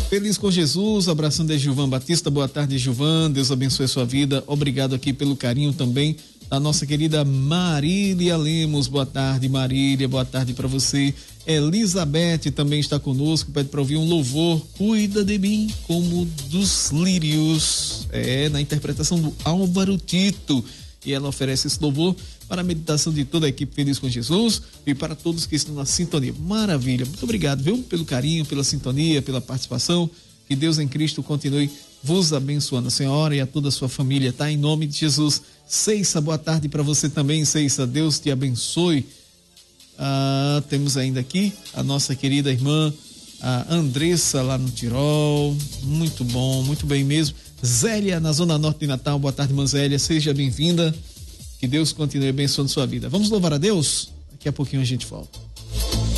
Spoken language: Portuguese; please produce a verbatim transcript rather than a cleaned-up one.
Feliz com Jesus, abração de Gilvan Batista, boa tarde, Gilvan, Deus abençoe a sua vida, obrigado aqui pelo carinho também da nossa querida Marília Lemos, boa tarde, Marília, boa tarde para você. Elizabeth também está conosco, pede para ouvir um louvor, cuida de mim como dos lírios, é, na interpretação do Álvaro Tito, e ela oferece esse louvor para a meditação de toda a equipe Feliz com Jesus e para todos que estão na sintonia. Maravilha, muito obrigado, viu? Pelo carinho, pela sintonia, pela participação, que Deus em Cristo continue vos abençoando, a senhora e a toda a sua família, tá? Em nome de Jesus. Ceissa, boa tarde para você também, Ceissa, Deus te abençoe. Ah, temos ainda aqui a nossa querida irmã, a Andressa lá no Tirol, muito bom, muito bem mesmo. Zélia, na Zona Norte de Natal, boa tarde, irmã Zélia, seja bem-vinda, que Deus continue abençoando sua vida. Vamos louvar a Deus? Daqui a pouquinho a gente volta.